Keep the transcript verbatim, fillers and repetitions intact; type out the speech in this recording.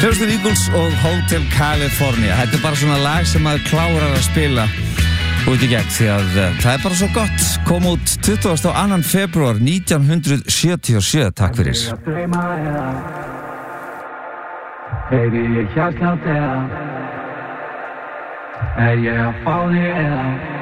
Hljómsveit Eagles og Hotel California. Þetta er bara svona lag sem maður klárar að spila út í gegn því að uh, það er bara svo gott. Kom út tuttugasta og annan febrúar nítján hundruð sjötíu og sjö. Takk fyrir. Baby, ég hjartlátt eða er ég að fá þig eða